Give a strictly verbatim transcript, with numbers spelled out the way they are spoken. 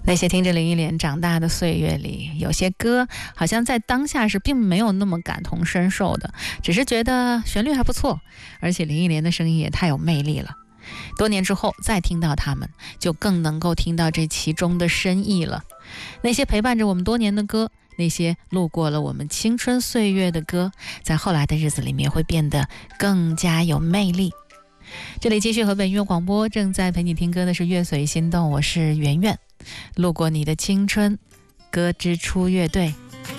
那些听着林忆莲长大的岁月里，有些歌好像在当下是并没有那么感同身受的，只是觉得旋律还不错，而且林忆莲的声音也太有魅力了。多年之后再听到他们，就更能够听到这其中的深意了。那些陪伴着我们多年的歌，那些路过了我们青春岁月的歌，在后来的日子里面会变得更加有魅力。这里继续河北音乐广播，正在陪你听歌的是乐随心动，我是圆圆。路过你的青春，歌之初乐队。